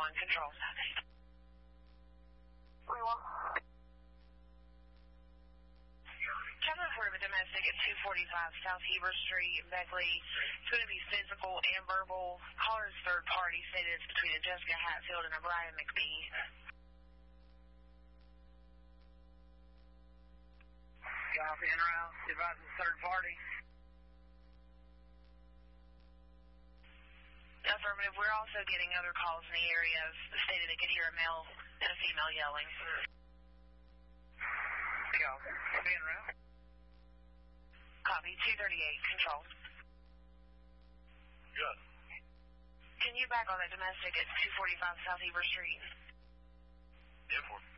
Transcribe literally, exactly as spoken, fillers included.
one, control. twenty-one. Traffic report of a domestic at two forty-five South Heber Street, Beckley. It's going to be physical and verbal. Caller's third party stated it's between a Jessica Hatfield and a Brian McBee. Copy, en route. Advising third party. Affirmative. We're also getting other calls in the area of stated they could hear a male and a female yelling. Copy. Copy, en route. Copy. two thirty-eight, control. Good. Can you back on that domestic at two forty-five South Heber Street? Yeah, for